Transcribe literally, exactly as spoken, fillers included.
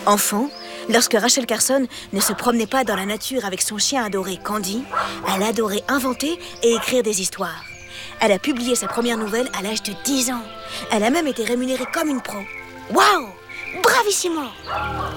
Enfant, lorsque Rachel Carson ne se promenait pas dans la nature avec son chien adoré Candy, elle adorait inventer et écrire des histoires. Elle a publié sa première nouvelle à l'âge de dix ans. Elle a même été rémunérée comme une pro. Waouh! Bravissimo!